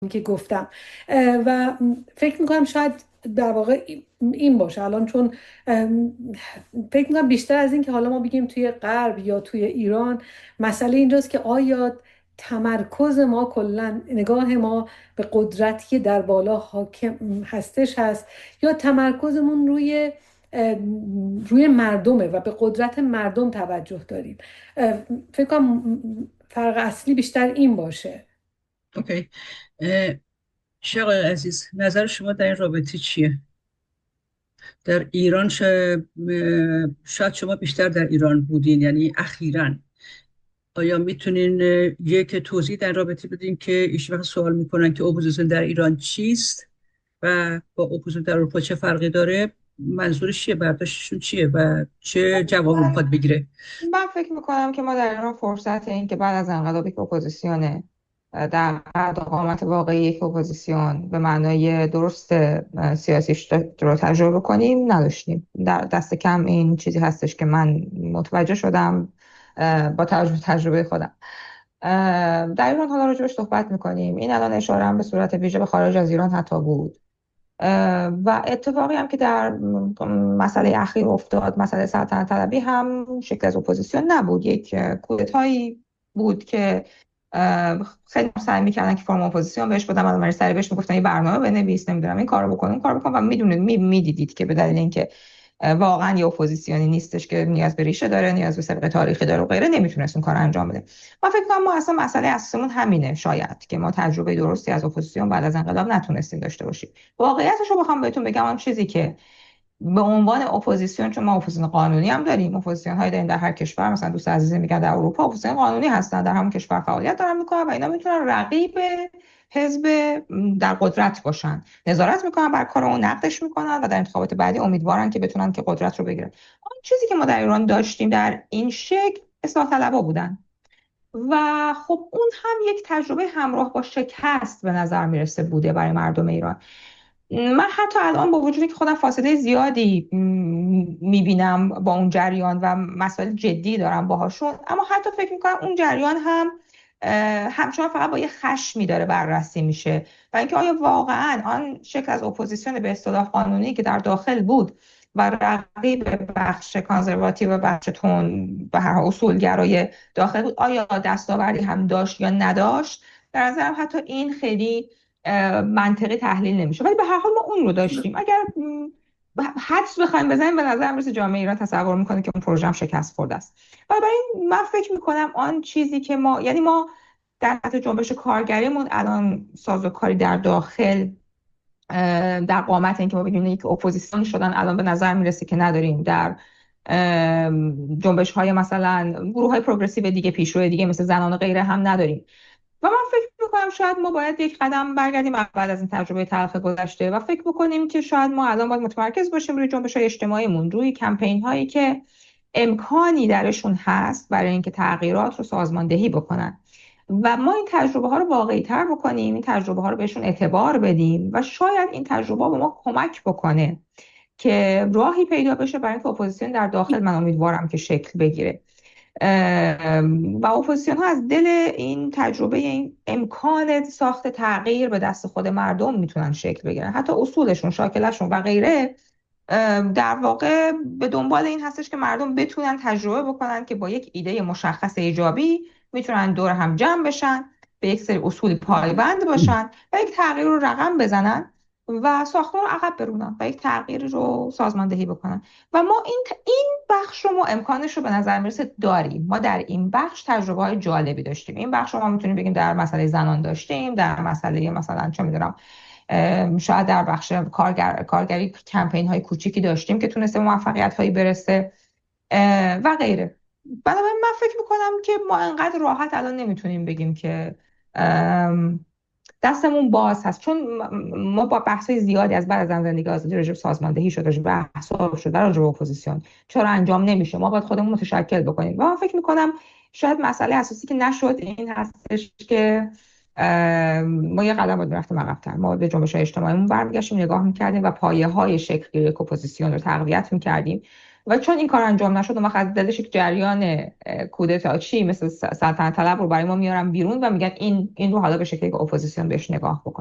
که گفتم. و فکر میکنم شاید در واقع این باشه الان، چون فکر میکنم بیشتر از این که حالا ما بگیم توی غرب یا توی ایران، مسئله اینجاست که آیا تمرکز ما کلا، نگاه ما به قدرتی که در بالا حاکم هستش هست، یا تمرکزمون روی مردمه و به قدرت مردم توجه داریم. فکر کنم فرق اصلی بیشتر این باشه. اوکی. اه، شقای عزیز، نظر شما در این رابطه چیه؟ در ایران شاید شما بیشتر در ایران بودین، یعنی اخیراً. آیا میتونین یک توضیح در رابطه بدین که ایش وقت سوال میکنن که اپوزیسیون در ایران چیست و با اپوزیسیون در اروپا چه فرقی داره؟ منظورش چیه؟ برداشتشون چیه و چه جوابی من میخواد بگیره؟ من فکر میکنم که ما در ایران فرصت این که بعد از انقلاب یک اپوزیسیون در بعد قامت واقعی یک اپوزیسیون به معنای درست سیاسیش رو تجربه کنیم نداشتیم. در دست کم این چیزی هستش که من متوجه شدم با تجربه خودم. در ایران حالا راجبش صحبت میکنیم. این الان اشاره هم به صورت ویژه به خارج از ایران حتی بود. و اتفاقی هم که در مسئله اخیر افتاد، مسئله سلطنت طلبی، هم شکل از اپوزیسیون نبود، یک کودتایی بود که خیلی سعی میکردن که فرم اپوزیسیون بهش بدن. من سری بهش میگفتن این برنامه بنویس، نمیدونم این کارو بکن اون کارو بکن، و میدونید میدیدید که به دلیل اینکه واقعا یه اپوزیسیونی نیستش که نیاز به ریشه داره، نیاز به سابقه تاریخی داره و غیره، نمیتونست اون کار انجام بده. من فکر کنم ما اصلا مسئله اساسمون همینه، شاید که ما تجربه درستی از اپوزیسیون بعد از انقلاب نتونستیم داشته باشیم. واقعیتش رو بخوام بهتون بگم، آن چیزی که به عنوان اپوزیسیون، چون ما اپوزیسیون قانونی هم داریم، اپوزیسیون های داریم در هر کشور، مثلا دوست عزیز میگن در اروپا اپوزیسیون قانونی هستن، در همون کشور فعالیت دارن میکنن و اینا میتونن رقیب حزب در قدرت باشن، نظارت میکنن بر کار اون، نقدش میکنن و در انتخابات بعدی امیدوارن که بتونن که قدرت رو بگیرن. آن چیزی که ما در ایران داشتیم در این شکل اصلاح طلبها بودن و خب اون هم یک تجربه همراه با شکست به نظر میرسه بوده برای مردم ایران. من حتی الان با وجودی که خودم فاصله زیادی میبینم با اون جریان و مسائل جدی دارم باهاشون، اما حتی فکر میکنم اون جریان هم همچنان فقط با یه خشمی داره بررسی میشه و اینکه آیا واقعا آن شکل از اپوزیسیون به اصطلاح قانونی که در داخل بود و رقیب بخش کانزرواتیو و بخش تون به هر حال اصولگرای داخل بود، آیا دستاوردی هم داشت یا نداشت. در نظرم حتی این خیلی منطقی تحلیل نمیشه، ولی به هر حال ما اون رو داشتیم. اگر حدس بخوایم بزنیم، به نظر میرسه جامعه ایران تصور میکنه که اون پروژه هم شکست خورده است. و برای این من فکر میکنم آن چیزی که ما، یعنی ما در سطح جنبش کارگریمون الان سازوکاری در داخل در قامت اینکه ما بگیم یک اپوزیسیون شدن الان به نظر میرسه که نداریم. در جنبش های مثلا گروه های پروگرسیو دیگه، پیشرو دیگه مثل زنان و غیره هم نداریم. و من فکر میکنم شاید ما باید یک قدم برگردیم بعد از این تجربه تلخ گذشته و فکر بکنیم که شاید ما الان باید متمرکز باشیم روی جنبش های اجتماعیمون، روی کمپین هایی که امکانی درشون هست برای اینکه تغییرات رو سازماندهی بکنن و ما این تجربه ها رو واقعی تر بکنیم، این تجربه ها رو بهشون اعتبار بدیم و شاید این تجربه ها به ما کمک بکنه که راهی پیدا بشه برای اینکه اپوزیسیون در داخل، من امیدوارم که شکل بگیره و اپوزیسیون ها از دل این تجربه، این امکان ساخت تغییر به دست خود مردم میتونن شکل بگیرن. حتی اصولشون، شاکلشون و غیره در واقع به دنبال این هستش که مردم بتونن تجربه بکنن که با یک ایده مشخص ایجابی میتونن دور هم جمع بشن، به یک سری اصول پایبند باشن و یک تغییر رو رقم بزنن و ساختار رو عقب برونن و یک تغییر رو سازماندهی بکنن. و ما این بخش رو، ما امکانش رو به نظر میرسه داریم. ما در این بخش تجربه های جالبی داشتیم. این بخش رو ما میتونیم بگیم در مسئله زنان داشتیم، در مسئله مثلا چه میدونم شاید در بخش کارگری کمپین های کوچیکی داشتیم که تونسته موفقیت هایی برسه و غیره. بنابراین من فکر میکنم که ما انقدر راحت الان نمیتونیم بگیم که دستمون باز هست، چون ما با بحث زیادی از بعد از زندگی آزادی راجع به سازماندهی شد، راجع به احزاب شد، راجع به اپوزیسیون چرا انجام نمیشه، ما باید خودمون متشکل بکنیم. و من فکر میکنم شاید مسئله اساسی که نشد این هستش که ما یه قدم باید رفتیم عقب‌تر. ما به جنبش های اجتماعیمون برمیگشتیم، نگاه میکردیم و پایه های شکل یک اپوزیسیون رو تقویت میکردیم و چون این کار انجام نشد و از دلش یک جریان کودتاچی مثل سلطنت طلب رو برای ما میارن بیرون و میگن این رو حالا به شکلی که اپوزیسیون بهش نگاه بکنه.